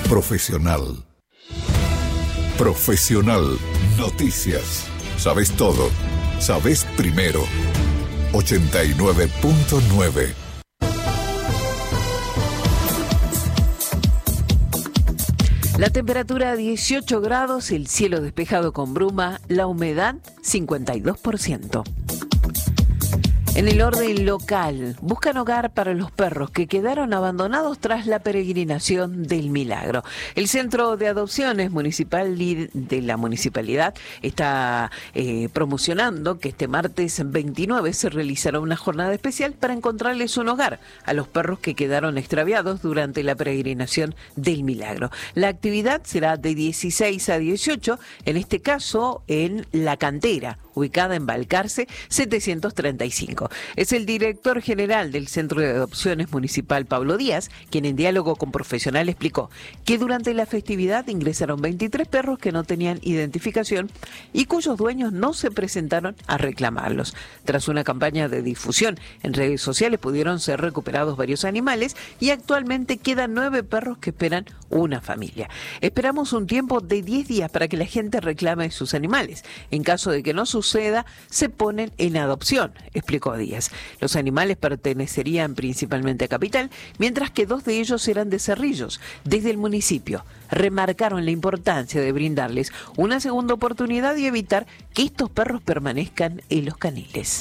Profesional. Profesional. Noticias. Sabes todo. Sabes primero. 89.9. La temperatura 18 grados, el cielo despejado con bruma, la humedad 52%. En el orden local, buscan hogar para los perros que quedaron abandonados tras la peregrinación del Milagro. El Centro de Adopciones Municipal de la Municipalidad está promocionando que este martes 29 se realizará una jornada especial para encontrarles un hogar a los perros que quedaron extraviados durante la peregrinación del Milagro. La actividad será de 16 a 18, en este caso en La Cantera, ubicada en Balcarce 735. Es el director general del Centro de Adopciones Municipal, Pablo Díaz, quien en diálogo con Profesional explicó que durante la festividad ingresaron 23 perros que no tenían identificación y cuyos dueños no se presentaron a reclamarlos. Tras una campaña de difusión en redes sociales pudieron ser recuperados varios animales y actualmente quedan 9 perros que esperan una familia. Esperamos un tiempo de 10 días para que la gente reclame sus animales. En caso de que no suceda, se ponen en adopción, explicó Díaz. Los animales pertenecerían principalmente a Capital, mientras que 2 de ellos eran de Cerrillos, desde el municipio. Remarcaron la importancia de brindarles una segunda oportunidad y evitar que estos perros permanezcan en los caniles.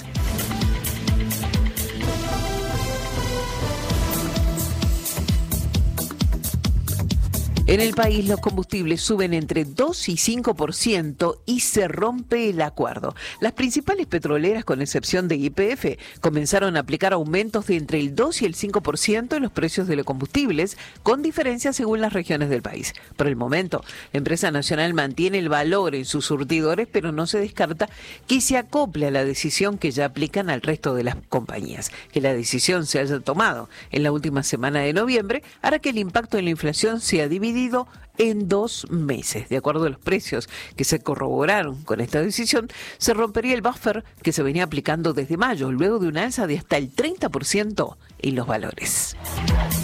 En el país los combustibles suben entre 2 y 5% y se rompe el acuerdo. Las principales petroleras, con excepción de YPF, comenzaron a aplicar aumentos de entre el 2 y el 5% en los precios de los combustibles, con diferencias según las regiones del país. Por el momento, la empresa nacional mantiene el valor en sus surtidores, pero no se descarta que se acople a la decisión que ya aplican al resto de las compañías. Que la decisión se haya tomado en la última semana de noviembre hará que el impacto en la inflación sea dividido en 2 meses. De acuerdo a los precios que se corroboraron con esta decisión, se rompería el buffer que se venía aplicando desde mayo, luego de un alza de hasta el 30% en los valores.